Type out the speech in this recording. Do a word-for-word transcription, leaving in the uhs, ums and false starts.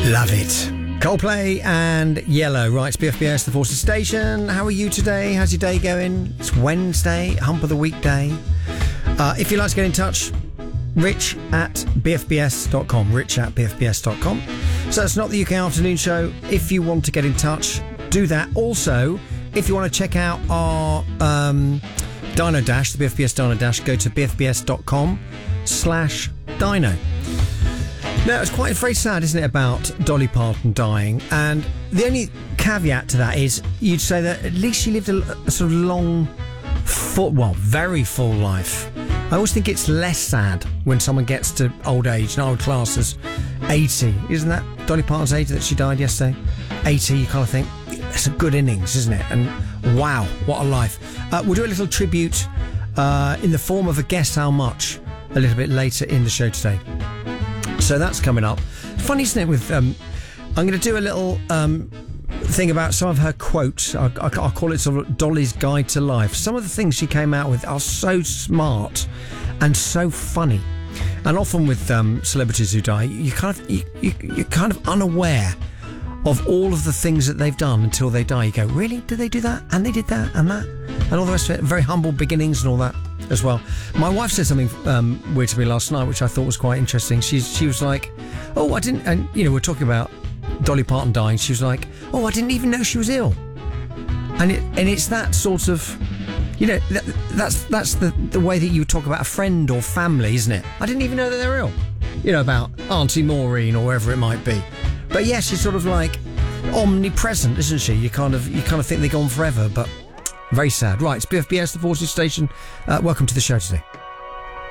Love it. Coldplay and Yellow. Right, it's B F B S, the Forces Station. How are you today? How's your day going? It's Wednesday, hump of the weekday. Uh, if you'd like to get in touch, rich at b f b s dot com. Rich at b f b s dot com. So it's not the U K Afternoon Show. If you want to get in touch, do that. Also, if you want to check out our um, Dino Dash, the B F B S Dino Dash, go to b f b s dot com slash dino. Now, it's quite very sad, isn't it, about Dolly Parton dying? And the only caveat to that is you'd say that at least she lived a, a sort of long, full, well, very full life. I always think it's less sad when someone gets to old age, and I would class as eighty. Isn't that Dolly Parton's age that she died yesterday? eighty, you kind of think, it's a good innings, isn't it? And wow, what a life. Uh, we'll do a little tribute uh, in the form of a Guess How Much a little bit later in the show today. So that's coming up. Funny, isn't it? With um, I'm going to do a little um, thing about some of her quotes. I, I, I'll call it sort of Dolly's Guide to Life. Some of the things she came out with are so smart and so funny. And often with um, celebrities who die, you kind of you, you, you're kind of unaware of all of the things that they've done until they die. You go, really? Did they do that? And they did that and that and all the rest of it. Very humble beginnings and all that as well. My wife said something um, weird to me last night, which I thought was quite interesting. She's she was like, "Oh, I didn't," and you know, we're talking about Dolly Parton dying. She was like, "Oh, I didn't even know she was ill," and it and it's that sort of, you know, that, that's that's the the way that you talk about a friend or family, isn't it? I didn't even know that they're ill, you know, about Auntie Maureen or wherever it might be. But yes, she's sort of like omnipresent, isn't she? You kind of you kind of think they're gone forever, but very sad. Right, it's B F B S, the Forces Station. Uh, welcome to the show today.